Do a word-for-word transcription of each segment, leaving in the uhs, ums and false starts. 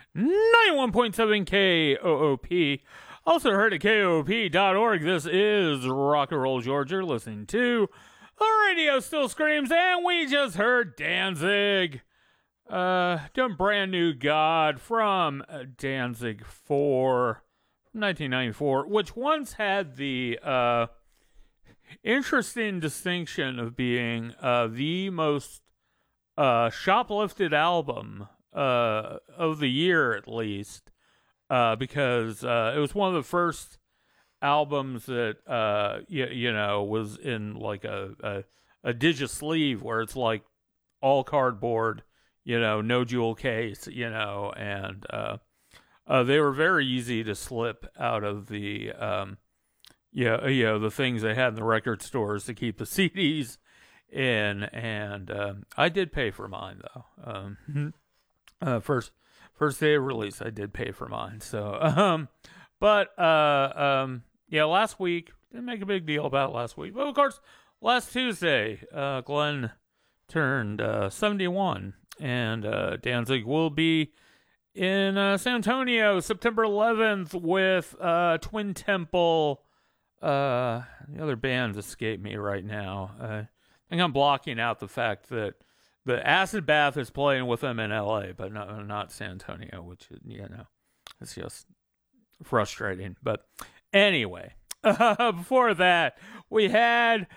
ninety-one point seven K O O P. Also heard at K O O P dot org. This is Rock and Roll George. You're listening to The Radio Still Screams, and we just heard Danzig. Uh, doing Brand New God from Danzig four from nineteen ninety-four, which once had the uh, interesting distinction of being uh, the most uh, shoplifted album uh, of the year, at least, uh, because uh, it was one of the first albums that uh, you, you know was in like a a, a digisleeve where it's like all cardboard. You know, no jewel case, you know, and uh, uh, they were very easy to slip out of the, um, yeah, you know, the things they had in the record stores to keep the C Ds in. And um, I did pay for mine, though. Um, uh, first, first day of release, I did pay for mine. So, um, but uh, um, yeah, last week didn't make a big deal about it last week, but of course, last Tuesday, uh, Glenn turned uh, seventy-one. And uh, Danzig will be in uh, San Antonio September eleventh with uh, Twin Temple. Uh, the other bands escape me right now. Uh, I think I'm blocking out the fact that the Acid Bath is playing with them in L A, but not, not San Antonio, which, you know, it's just frustrating. But anyway, uh, before that, we had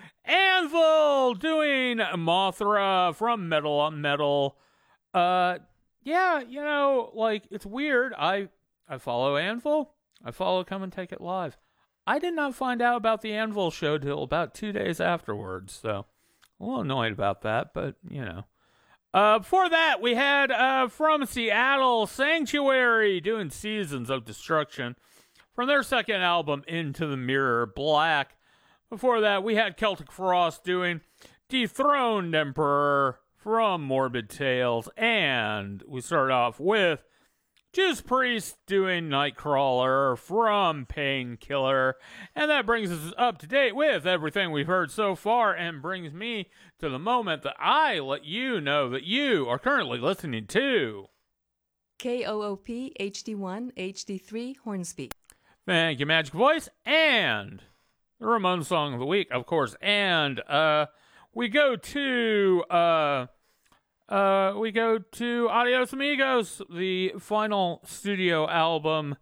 Anvil doing Mothra from Metal on Metal. Uh, yeah, you know, like, it's weird. I, I follow Anvil. I follow Come and Take It Live. I did not find out about the Anvil show till about two days afterwards, so a little annoyed about that, but, you know. Uh, before that, we had, uh, from Seattle, Sanctuary doing Seasons of Destruction from their second album, Into the Mirror Black. Before that, we had Celtic Frost doing Dethroned Emperor from Morbid Tales, and we start off with Judas Priest doing Nightcrawler from Painkiller, and that brings us up to date with everything we've heard so far, and brings me to the moment that I let you know that you are currently listening to K O O P H D one H D three Hornsby. Thank you, Magic Voice, and the Ramones Song of the Week, of course, and uh we go to uh, uh, we go to Adios Amigos, the final studio album,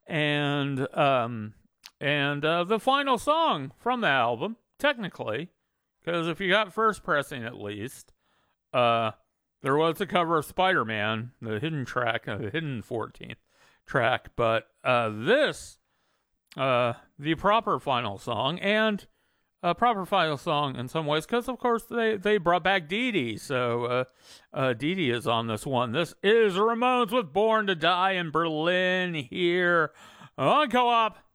and um, and uh, the final song from the album, technically, because if you got first pressing at least, uh, there was a cover of Spider-Man, the hidden track, uh, the hidden fourteenth track, but uh, this, uh, the proper final song, and a proper final song in some ways, because of course they, they brought back Dee Dee, so uh, uh, Dee Dee is on this one. This is Ramones with Born to Die in Berlin here on Co-op.